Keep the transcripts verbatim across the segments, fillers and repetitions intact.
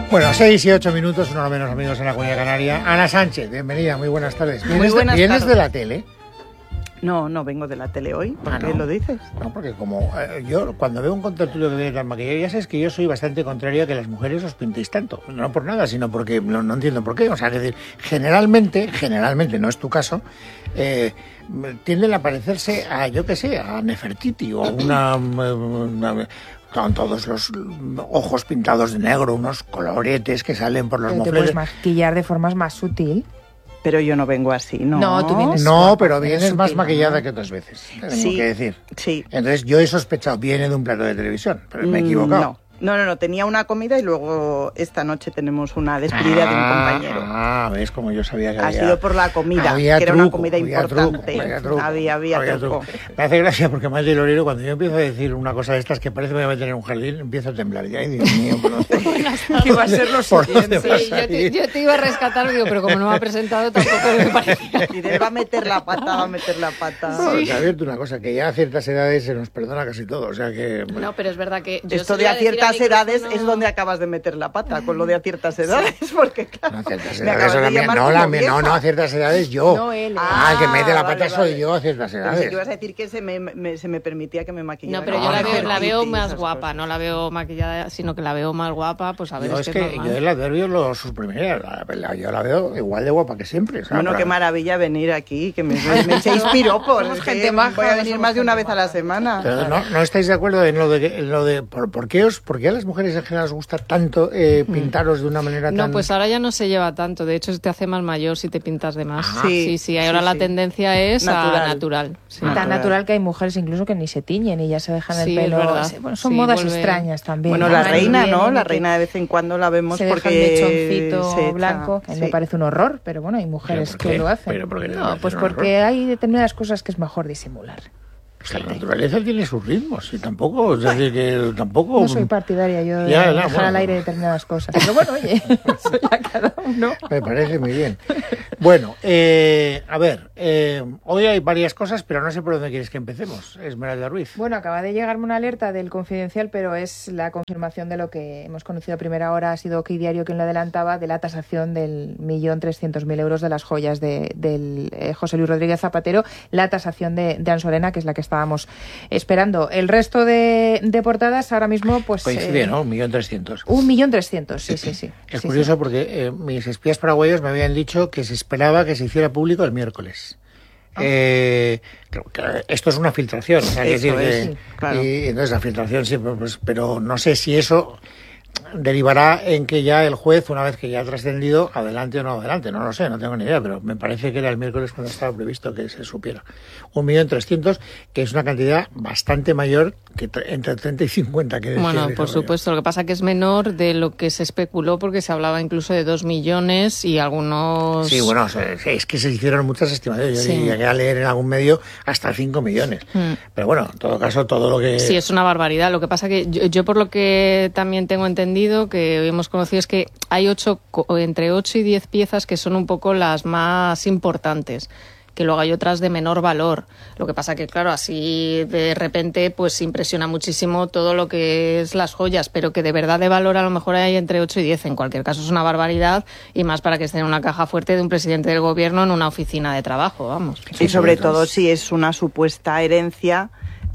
Bueno, seis y ocho minutos, uno o menos amigos en la Comunidad Canaria. Ana Sánchez, bienvenida, muy buenas tardes. ¿Vienes, muy buenas de, ¿vienes tardes. de la tele? No, no vengo de la tele hoy. ¿Por Ah, qué ¿no? lo dices? No, porque como eh, yo cuando veo un contertulio que viene tan maquillado, ya sabes que yo soy bastante contrario a que las mujeres os pintéis tanto. No por nada, sino porque no, no entiendo por qué. O sea, es decir, generalmente, generalmente, no es tu caso, eh, tienden a parecerse a, yo qué sé, a Nefertiti o una... una con todos los ojos pintados de negro, unos coloretes que salen por los Pero te mofletes. puedes maquillar de formas más sutil. Pero yo no vengo así, ¿no? No, tú vienes- No, guapa, pero eres vienes más sutil, maquillada ¿no? que otras veces, tengo Sí, que decir. sí. Entonces yo he sospechado, viene de un plato de televisión, pero me he equivocado. No. No, no, no, tenía una comida y luego esta noche tenemos una despedida de un compañero. Ah, ves como yo sabía que Ha había... sido por la comida, había que era una truco, comida había importante. truco, había truco, había, había, había truco. truco. Me hace gracia porque Maite Lorero, cuando yo empiezo a decir una cosa de estas que parece que me voy a meter en un jardín, empiezo a temblar. Y ay, Dios mío, por dónde- Que iba a ser lo ¿por dónde siguiente. vas Sí, a yo te, ir? yo te iba a rescatar, digo, pero como no me ha presentado tampoco me parecía. Y él va a meter la pata, va a meter la pata. No, te advierto una cosa, que ya a ciertas edades se nos perdona casi todo, o sea que... No, pero es verdad que... yo Esto se de lo a iba decir ciertas al edades micrófono. es donde acabas de meter la pata, con lo de a ciertas edades, porque claro, No, a ciertas me edades, acabas de la mía- llamar no, como la mía- no, vieja. no, a ciertas edades yo. No él, él. Ah, el que mete la vale, pata soy vale. yo a ciertas Pensé edades. que ibas a decir que se me, me- se me permitía que me maquillara. No, pero No, yo la no, veo, no. la veo Y más esas guapa, cosas. no la veo maquillada, sino que la veo más guapa, pues a ver, Yo es es que, que es normal. yo el adverbio lo suprimiría, la- la- yo la veo igual de guapa que siempre. o sea, Bueno, para- qué maravilla venir aquí, que me, me echéis piropos. Somos es que gente maja, voy a venir somos más de una gente vez a la maja. semana. Pero no, no estáis de acuerdo en lo de, en lo de por, por qué os, por qué a las mujeres en general os gusta tanto eh, pintaros de una manera tan... No, pues ahora ya no se lleva tanto, de hecho te hace más mayor si te pintas de más. Ah. Sí, sí, sí, ahora sí, la sí. tendencia es Natural. a natural. Sí. Ah, Tan natural. natural que hay mujeres incluso que ni se tiñen y ya se dejan Sí, el es pelo. verdad. Sí, bueno, son Sí, modas vuelve- extrañas también. Bueno, ¿no? la Van reina, y ¿no? vienen La y que reina de vez en cuando la vemos se dejan porque mechoncito se echa- blanco, que sí. me parece un horror, pero bueno, hay mujeres ¿Pero por que qué? lo hacen. ¿Pero por qué te no, parece pues un porque horror? hay determinadas cosas que es mejor disimular. Pues la naturaleza tiene sus ritmos y tampoco, es decir, que tampoco... No soy partidaria yo de Ya, ya, dejar bueno. al aire determinadas cosas. Pero bueno, oye, eso ya cada uno. Me parece muy bien. Bueno, eh, a ver, eh, hoy hay varias cosas, pero no sé por dónde quieres que empecemos, Esmeralda Ruiz. Bueno, acaba de llegarme una alerta del Confidencial, pero es la confirmación de lo que hemos conocido a primera hora. Ha sido OK Diario quien lo adelantaba, de la tasación del millón trescientos mil euros de las joyas de, del eh, José Luis Rodríguez Zapatero, la tasación de, de Ansolena, que es la que estábamos esperando. El resto de, de portadas ahora mismo, pues... Coincide, eh, ¿no? Un millón trescientos. Un millón trescientos, sí, sí, sí. Es Sí, curioso sí. porque eh, mis espías paraguayos me habían dicho que se esperaba que se hiciera público el miércoles. Eh, claro, claro, esto es una filtración, o sea, hay que Eso decir que- es, sí, claro. y entonces la filtración sí, pues, pero no sé si eso derivará en que ya el juez, una vez que ya ha trascendido, adelante o no adelante, no lo sé, no tengo ni idea, pero me parece que era el miércoles cuando estaba previsto que se supiera. Un millón trescientos, que es una cantidad bastante mayor que tre- entre treinta y cincuenta que decía Bueno, Luis por Arroyo. supuesto, lo que pasa que es menor de lo que se especuló porque se hablaba incluso de dos millones y algunos... Sí, bueno, o sea, es que se hicieron muchas estimaciones. Yo Sí. llegué a leer en algún medio hasta cinco millones. Mm. Pero bueno, en todo caso, todo lo que... Sí, es una barbaridad. Lo que pasa que yo, yo por lo que también tengo entendido, que hoy hemos conocido, es que hay ocho, co- entre ocho y diez piezas que son un poco las más importantes, que luego hay otras de menor valor. Lo que pasa que, claro, así de repente pues impresiona muchísimo todo lo que es las joyas, pero que de verdad de valor a lo mejor hay entre ocho y diez. En cualquier caso es una barbaridad, y más para que esté en una caja fuerte de un presidente del gobierno en una oficina de trabajo, vamos. Y sobre todo si es una supuesta herencia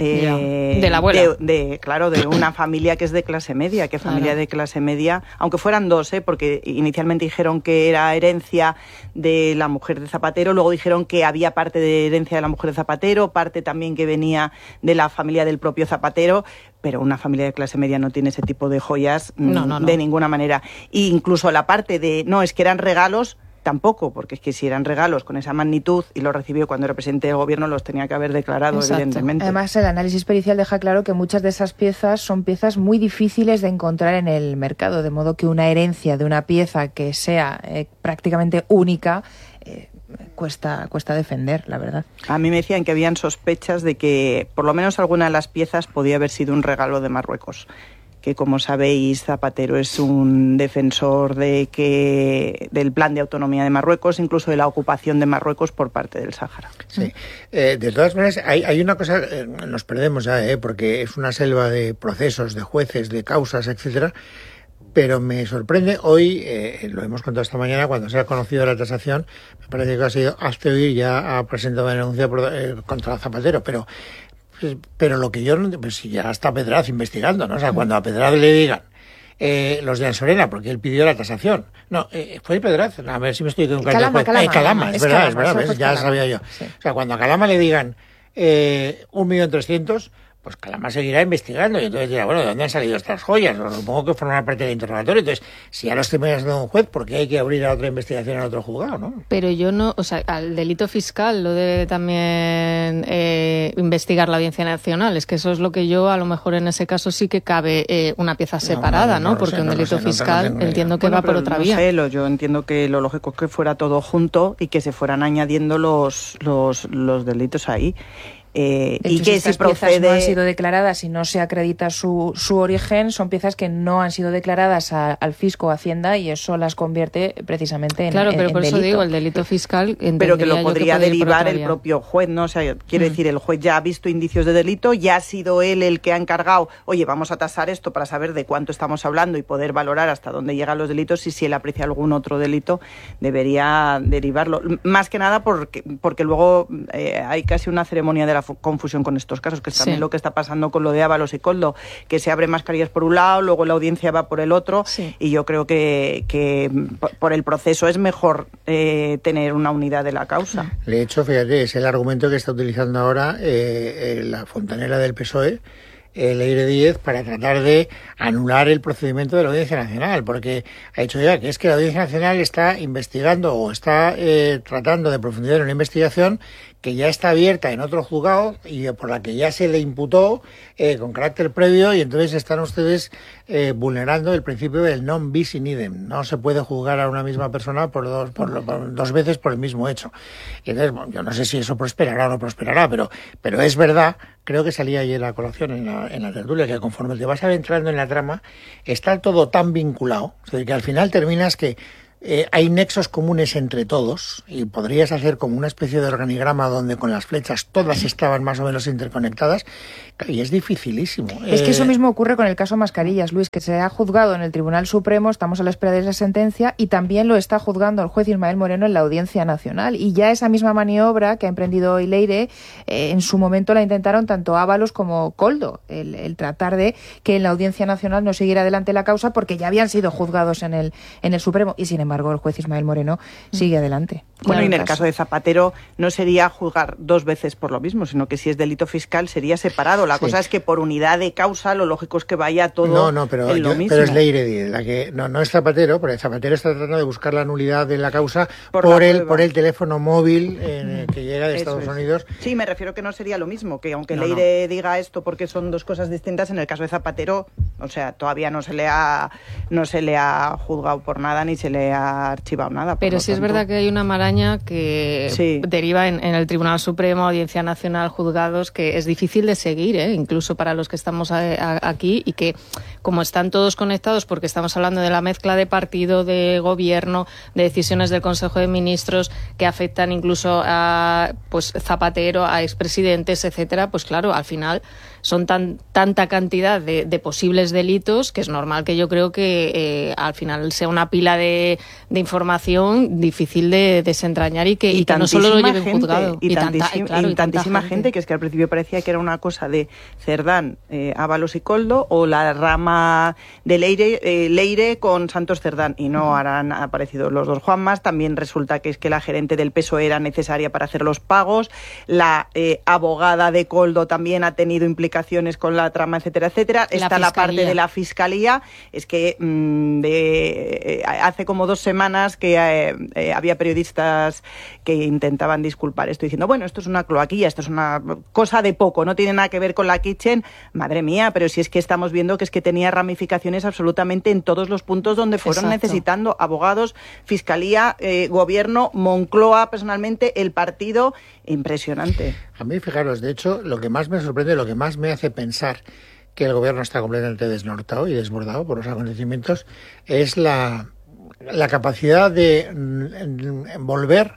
eh, Ya. De la abuela. de, de- claro, de una familia que es de clase media, que familia Claro. de clase media, aunque fueran dos, ¿eh? Porque inicialmente dijeron que era herencia de la mujer de Zapatero, luego dijeron que había parte de herencia de la mujer de Zapatero, parte también que venía de la familia del propio Zapatero, pero una familia de clase media no tiene ese tipo de joyas mm, No, no, no. de ninguna manera. E incluso la parte de, no, es que eran regalos, tampoco, porque es que si eran regalos con esa magnitud y los recibió cuando era presidente del gobierno, los tenía que haber declarado, Exacto. evidentemente. Además, el análisis pericial deja claro que muchas de esas piezas son piezas muy difíciles de encontrar en el mercado, de modo que una herencia de una pieza que sea eh, prácticamente única eh, cuesta, cuesta defender, la verdad. A mí me decían que habían sospechas de que por lo menos alguna de las piezas podía haber sido un regalo de Marruecos, que como sabéis Zapatero es un defensor de que del plan de autonomía de Marruecos, incluso de la ocupación de Marruecos por parte del Sáhara. Sí. Eh, de todas maneras, hay, hay una cosa, eh, nos perdemos ya, eh, porque es una selva de procesos, de jueces, de causas, etcétera. pero me sorprende hoy, eh, lo hemos contado esta mañana, cuando se ha conocido la tasación, me parece que ha sido hasta hoy ya ha presentado una denuncia por, eh, contra Zapatero, pero pero lo que yo no, pues si ya está Pedraz investigando, ¿no? O sea, cuando a Pedraz le digan eh, los de Ansorena, porque él pidió la tasación, no, eh, fue Pedraz, a ver si me estoy equivocando. Calama, Calama, eh, Calama, es, es verdad, Calama, es verdad, eso ¿ves? Ya Calama. sabía yo. Sí. O sea, cuando a Calama le digan eh, un millón trescientos, pues Calama seguirá investigando y entonces dirá, bueno, ¿de dónde han salido estas joyas? O supongo que formará parte del interrogatorio. Entonces, si ya los terminas de un juez, ¿por qué hay que abrir a otra investigación en otro juzgado, no? Pero yo no, o sea, al delito fiscal lo debe también eh, investigar la Audiencia Nacional. Es que eso es lo que yo, a lo mejor en ese caso sí que cabe eh, una pieza separada, ¿no? No, no, no Porque sé, un no delito sé, no fiscal tengo entiendo que Bueno, va por pero otra no vía. sé, lo- yo entiendo que lo lógico es que fuera todo junto y que se fueran añadiendo los, los, los delitos ahí. Eh, De y hecho, que si si estas piezas procede... no han sido declaradas y no se acredita su, su origen, son piezas que no han sido declaradas a- al fisco o Hacienda y eso las convierte precisamente en Claro, en- pero en por eso delito. digo, el delito fiscal pero que lo entendería yo podría puede ir por derivar otra el vía. propio juez, ¿no? O sea, quiero Mm. decir, el juez ya ha visto indicios de delito, ya ha sido él el que ha encargado, oye, vamos a tasar esto para saber de cuánto estamos hablando y poder valorar hasta dónde llegan los delitos y si él aprecia algún otro delito, debería derivarlo. Más que nada porque, porque luego eh, hay casi una ceremonia de la fu- confusión con estos casos, que es también Sí. lo que está pasando con lo de Ábalos y Koldo, que se abre mascarillas por un lado, luego la audiencia va por el otro, Sí. y yo creo que, que por- por el proceso es mejor eh, tener una unidad de la causa. De hecho, fíjate, es el argumento que está utilizando ahora eh, eh, la fontanera del P S O E, eh, Leire Díez, para tratar de anular el procedimiento de la Audiencia Nacional, porque ha dicho ya que es que la Audiencia Nacional está investigando o está eh, tratando de profundizar en una investigación que ya está abierta en otro juzgado y por la que ya se le imputó eh, con carácter previo, y entonces están ustedes eh, vulnerando el principio del non bis in idem. No se puede juzgar a una misma persona por dos, por, lo- por dos veces por el mismo hecho. Y entonces, bueno, yo no sé si eso prosperará o no prosperará, pero, pero es verdad, creo que salía ayer la colación en la, en la tertulia, que conforme te vas adentrando en la trama, está todo tan vinculado, o sea, que al final terminas que Eh, hay nexos comunes entre todos y podrías hacer como una especie de organigrama donde con las flechas todas estaban más o menos interconectadas y es dificilísimo. Es que eso Eh, mismo ocurre con el caso Mascarillas, Luis, que se ha juzgado en el Tribunal Supremo, estamos a la espera de esa sentencia, y también lo está juzgando el juez Ismael Moreno en la Audiencia Nacional. Y ya esa misma maniobra que ha emprendido hoy Leire, eh, en su momento la intentaron tanto Ábalos como Koldo, el, el tratar de que en la Audiencia Nacional no siguiera adelante la causa porque ya habían sido juzgados en el, en el Supremo, y sin embargo el juez Ismael Moreno sigue adelante. Bueno, Claro, y en el caso. caso de Zapatero no sería juzgar dos veces por lo mismo, sino que si es delito fiscal sería separado. La Sí. cosa es que por unidad de causa lo lógico es que vaya todo No, no, pero, en lo yo- mismo. pero es Leire Díez, la que no, no es Zapatero, porque Zapatero está tratando de buscar la nulidad de la causa Por por, la el prueba. por el teléfono móvil eh, que llega de Eso Estados es. Unidos. Sí, me refiero que no sería lo mismo, que aunque No, Leire diga esto porque son dos cosas distintas, en el caso de Zapatero, o sea, todavía no se le ha no se le ha juzgado por nada ni se le ha archivado nada. por Pero lo sí es tanto- verdad que hay una maraña que Sí. deriva en, en el Tribunal Supremo, Audiencia Nacional, juzgados, que es difícil de seguir, ¿eh? Incluso para los que estamos a- a- aquí, y que como están todos conectados, porque estamos hablando de la mezcla de partido, de gobierno, de decisiones del Consejo de Ministros que afectan incluso a pues Zapatero, a expresidentes, etcétera, pues claro, al final son tan tanta cantidad de, de posibles delitos que es normal que yo creo que eh, al final sea una pila de, de información difícil de desentrañar y que, y que no solo lo tantísima lleven gente, juzgado. y, tanta- tantísima, claro, y y tanta tantísima gente. que es que al principio parecía que era una cosa de Cerdán, eh, Ábalos y Koldo, o la rama de Leire, eh, Leire con Santos Cerdán, y no, ahora han aparecido los dos Juanmas. También resulta que es que la gerente del P S O E era necesaria para hacer los pagos, la eh, abogada de Koldo también ha tenido implicaciones con la trama, etcétera, etcétera. La Está la parte Fiscalía. de la Fiscalía, es que mm, de, eh, hace como dos semanas que eh, eh, había periodistas que intentaban disculpar esto diciendo, bueno, esto es una cloaquilla, esto es una cosa de poco, no tiene nada que ver con la Kitchen. Madre mía, pero si es que estamos viendo que es que tenía ramificaciones absolutamente en todos los puntos donde fueron Exacto. necesitando abogados, Fiscalía, eh, Gobierno, Moncloa, personalmente, el partido. Impresionante. A mí, fijaros, de hecho, lo que más me sorprende, lo que más me hace pensar que el gobierno está completamente desnortado y desbordado por los acontecimientos es la, la capacidad de mm, volver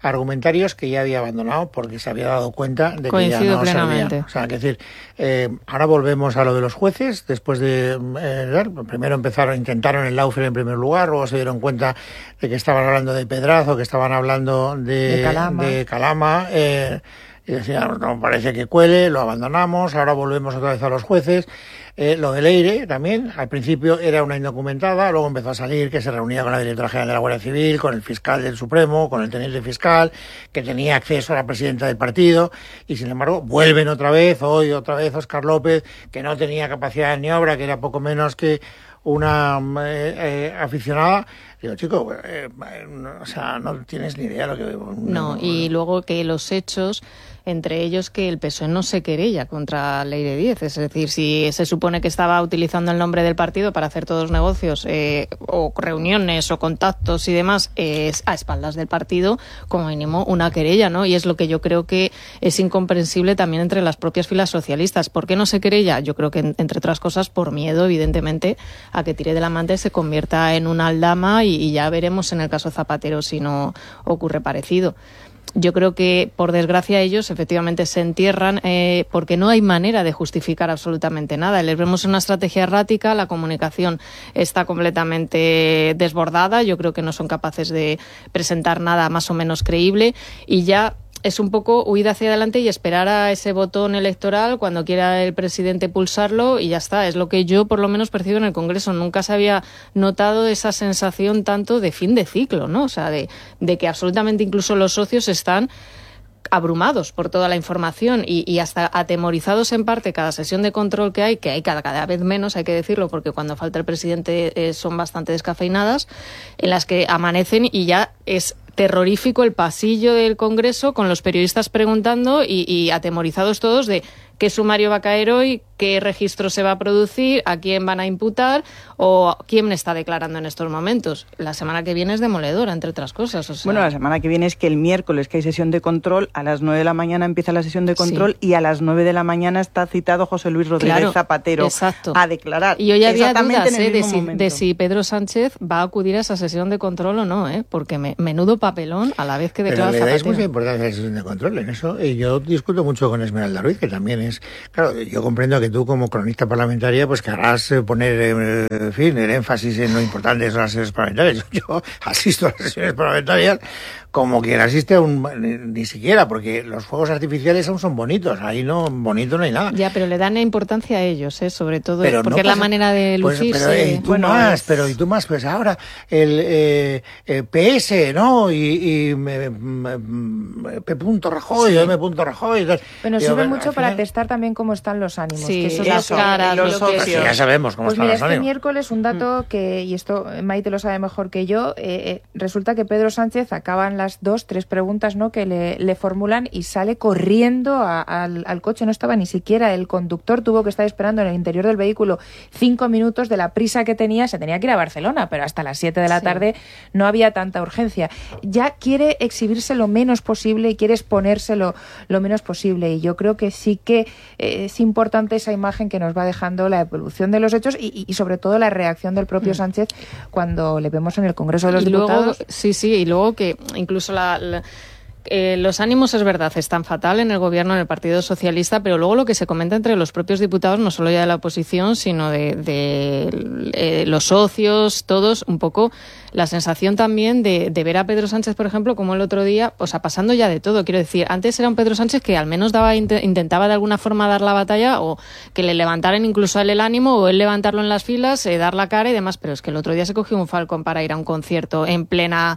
argumentarios que ya había abandonado porque se había dado cuenta de que Coincido ya no plenamente. servía. O sea, que decir, eh, ahora volvemos a lo de los jueces, después de eh, primero empezaron, intentaron el Lawfare en primer lugar, luego se dieron cuenta de que estaban hablando de Pedrazo, que estaban hablando de, de Calama, de Calama eh, y decían, no parece que cuele, lo abandonamos, ahora volvemos otra vez a los jueces. Eh, lo de Leire también, al principio era una indocumentada, luego empezó a salir que se reunía con la directora general de la Guardia Civil, con el fiscal del Supremo, con el teniente fiscal, que tenía acceso a la presidenta del partido, y sin embargo vuelven otra vez, hoy otra vez Óscar López, que no tenía capacidad de maniobra, que era poco menos que una eh, eh, aficionada. Digo, chico, eh, no, o sea, no tienes ni idea de lo que... No, no, y luego que los hechos, entre ellos que el P S O E no se querella contra Leire Díez. Es decir, si se supone que estaba utilizando el nombre del partido para hacer todos los negocios, eh, o reuniones o contactos y demás, eh, a espaldas del partido, como mínimo una querella, ¿no? Y es lo que yo creo que es incomprensible también entre las propias filas socialistas. ¿Por qué no se querella? Yo creo que, entre otras cosas, por miedo, evidentemente, a que Tire del Amante se convierta en una aldama y, y ya veremos en el caso Zapatero si no ocurre parecido. Yo creo que, por desgracia, ellos efectivamente se entierran eh, porque no hay manera de justificar absolutamente nada. Les vemos una estrategia errática, la comunicación está completamente desbordada, yo creo que no son capaces de presentar nada más o menos creíble y ya es un poco huir hacia adelante y esperar a ese botón electoral cuando quiera el presidente pulsarlo y ya está. Es lo que yo por lo menos percibo en el Congreso. Nunca se había notado esa sensación tanto de fin de ciclo, ¿no? O sea, de, de que absolutamente incluso los socios están abrumados por toda la información y, y hasta atemorizados en parte cada sesión de control que hay, que hay cada, cada vez menos, hay que decirlo, porque cuando falta el presidente eh, son bastante descafeinadas, en las que amanecen y ya es terrorífico el pasillo del Congreso con los periodistas preguntando y, y atemorizados todos de qué sumario va a caer hoy, qué registro se va a producir, a quién van a imputar o quién está declarando en estos momentos. La semana que viene es demoledora, entre otras cosas. O sea... Bueno, la semana que viene es que el miércoles que hay sesión de control, a las nueve de la mañana empieza la sesión de control sí. y a las nueve de la mañana está citado José Luis Rodríguez claro, Zapatero exacto. a declarar. Y hoy había dudas eh, de, si, de si Pedro Sánchez va a acudir a esa sesión de control o no, ¿eh? Porque me, menudo papelón a la vez que declara Pero le dais Zapatero. mucha importancia a la sesión de control en eso. Y yo discuto mucho con Esmeralda Ruiz, que también es... Claro, yo comprendo que tú como cronista parlamentaria pues querrás poner, eh, en fin, el énfasis en lo importante de las sesiones parlamentarias. Yo, yo asisto a las sesiones parlamentarias como quien asiste a un... Ni, ni siquiera, porque los fuegos artificiales aún son bonitos. Ahí no, bonito no hay nada. Ya, pero le dan importancia a ellos, ¿eh? Sobre todo, pero porque no es pasa, la manera de lucirse. Pues, pero eh, y tú bueno, más, es... pero y tú más, pues ahora el eh, eh, P S, ¿no? Y, y me, me, me, P. Rajoy, sí. M. Rajoy. Tal. Bueno, Digo, sirve pero, mucho para final... testar también cómo están los ánimos. Sí, que eso, las eso caras, los lo socios. que... Pues ya sabemos cómo pues están mira, los este ánimos. miércoles un dato que, y esto Maite lo sabe mejor que yo, eh, eh, resulta que Pedro Sánchez acaban las dos, tres preguntas, ¿no? Que le, le formulan y sale corriendo a, al, al coche. No estaba ni siquiera el conductor, tuvo que estar esperando en el interior del vehículo cinco minutos de la prisa que tenía. Se tenía que ir a Barcelona, pero hasta las siete de la sí. tarde no había tanta urgencia. Ya quiere exhibirse lo menos posible y quiere exponerse lo, lo menos posible. Y yo creo que sí que eh, es importante esa imagen que nos va dejando la evolución de los hechos y, y sobre todo la reacción del propio Sánchez cuando le vemos en el Congreso de los y Diputados. Luego, sí, sí, y luego que incluso la... la... Eh, los ánimos, es verdad, están fatal en el gobierno, en el Partido Socialista, pero luego lo que se comenta entre los propios diputados, no solo ya de la oposición, sino de, de eh, los socios, todos, un poco la sensación también de, de ver a Pedro Sánchez, por ejemplo, como el otro día, o sea, pasando ya de todo. Quiero decir, antes era un Pedro Sánchez que al menos daba intentaba de alguna forma dar la batalla o que le levantaran incluso a él el ánimo o él levantarlo en las filas, eh, dar la cara y demás, pero es que el otro día se cogió un Falcon para ir a un concierto en plena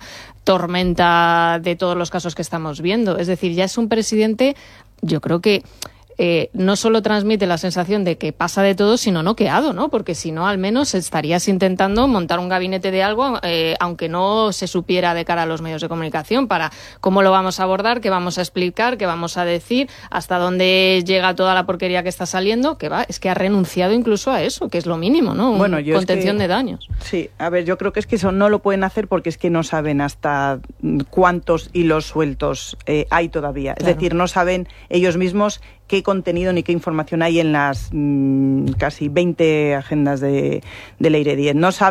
tormenta de todos los casos que estamos viendo. Es decir, ya es un presidente, yo creo que Eh, no solo transmite la sensación de que pasa de todo, sino noqueado, ¿no? Porque si no, al menos estarías intentando montar un gabinete de algo, eh, aunque no se supiera de cara a los medios de comunicación, para cómo lo vamos a abordar, qué vamos a explicar, qué vamos a decir, hasta dónde llega toda la porquería que está saliendo, que va, es que ha renunciado incluso a eso, que es lo mínimo, ¿no? Un bueno, yo contención es que, de daños. Sí, a ver, yo creo que es que eso no lo pueden hacer porque es que no saben hasta cuántos hilos sueltos eh, hay todavía. Claro. Es decir, no saben ellos mismos qué contenido ni qué información hay en las mmm, casi veinte agendas de, de Leire Díez. No saben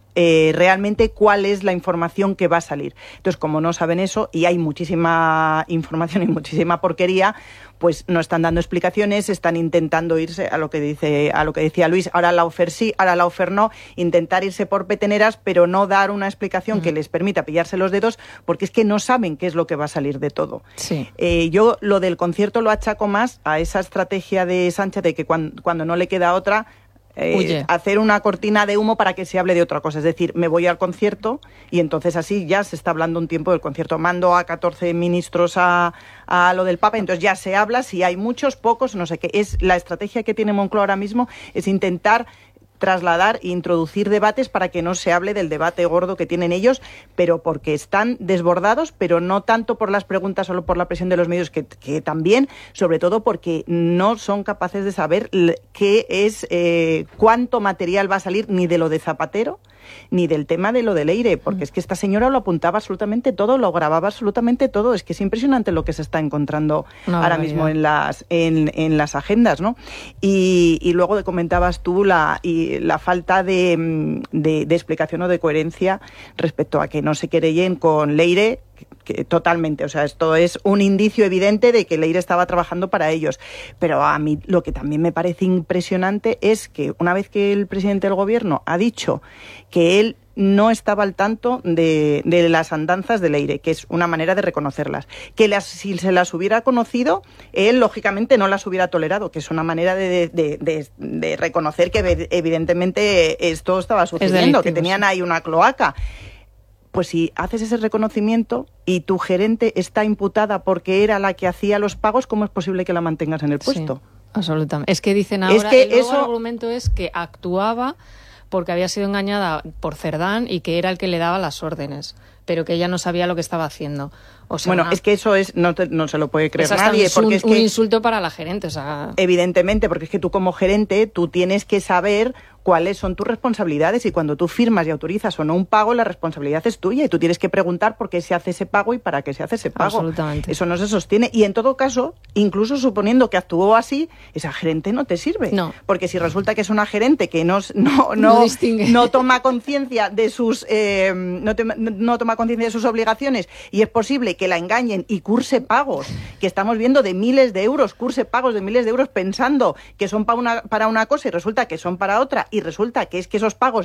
eh, realmente cuál es la información que va a salir. Entonces, como no saben eso y hay muchísima información y muchísima porquería, pues no están dando explicaciones, están intentando irse a lo que dice, a lo que decía Luis, ahora la Ofer sí, ahora la Ofer no, intentar irse por peteneras, pero no dar una explicación mm. que les permita pillarse los dedos, porque es que no saben qué es lo que va a salir de todo. Sí. Eh, yo lo del concierto lo achaco más a esa estrategia de Sánchez de que cuando, cuando no le queda otra, Eh, hacer una cortina de humo para que se hable de otra cosa. Es decir, me voy al concierto y entonces así ya se está hablando un tiempo del concierto. Mando a catorce ministros a, a lo del Papa, entonces ya se habla, si hay muchos, pocos, no sé qué. Es la estrategia que tiene Moncloa ahora mismo, es intentar trasladar e introducir debates para que no se hable del debate gordo que tienen ellos, pero porque están desbordados, pero no tanto por las preguntas o por la presión de los medios, que, que también, sobre todo porque no son capaces de saber qué es, eh, cuánto material va a salir, ni de lo de Zapatero, ni del tema de lo de Leire, porque es que esta señora lo apuntaba absolutamente todo, lo grababa absolutamente todo. Es que es impresionante lo que se está encontrando no, ahora no, mismo en las, en, en las agendas, ¿no? Y, y luego comentabas tú la, y la falta de, de, de explicación o de coherencia respecto a que no se querellen con Leire, que totalmente, o sea, esto es un indicio evidente de que Leire estaba trabajando para ellos. Pero a mí lo que también me parece impresionante es que una vez que el presidente del gobierno ha dicho que él no estaba al tanto de, de las andanzas de Leire, que es una manera de reconocerlas, que las, si se las hubiera conocido, él lógicamente no las hubiera tolerado, que es una manera de, de, de, de reconocer que evidentemente esto estaba sucediendo, que tenían ahí una cloaca. Pues si haces ese reconocimiento y tu gerente está imputada porque era la que hacía los pagos, ¿cómo es posible que la mantengas en el puesto? Sí, absolutamente. Es que dicen ahora, es que el eso... argumento es que actuaba porque había sido engañada por Cerdán y que era el que le daba las órdenes, pero que ella no sabía lo que estaba haciendo. O sea, bueno, es que eso es no, te, no se lo puede creer es nadie. Un, porque es un que, insulto para la gerente. O sea... Evidentemente, porque es que tú como gerente, tú tienes que saber cuáles son tus responsabilidades y cuando tú firmas y autorizas o no un pago, la responsabilidad es tuya y tú tienes que preguntar por qué se hace ese pago y para qué se hace ese pago. Absolutamente. Eso no se sostiene y en todo caso, incluso suponiendo que actuó así, esa gerente no te sirve. No. Porque si resulta que es una gerente que no, no, no, no, no toma conciencia de sus eh, no, te, no toma conciencia de sus obligaciones y es posible que la engañen y curse pagos, que estamos viendo de miles de euros, curse pagos de miles de euros pensando que son para una, para una cosa y resulta que son para otra y resulta que es que esos pagos